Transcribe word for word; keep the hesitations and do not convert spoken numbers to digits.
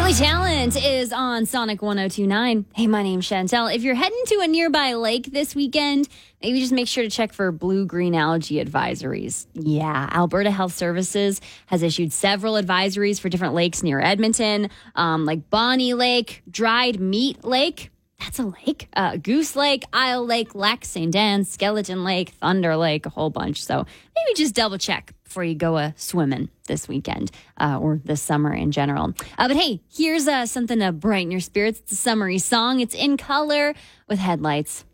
Billy Talent is on Sonic one oh two point nine. Hey, my name's Chantel. If you're heading to a nearby lake this weekend, maybe just make sure to check for blue-green algae advisories. Yeah, Alberta Health Services has issued several advisories for different lakes near Edmonton, um, like Bonnie Lake, Dried Meat Lake. That's a lake. Uh, Goose Lake, Isle Lake, Lac Saint Anne, Skeleton Lake, Thunder Lake, a whole bunch. So maybe just double check before you go uh, swimming this weekend uh, or this summer in general. Uh, but hey, here's uh, something to brighten your spirits. It's a summery song. It's In Color with Headlights.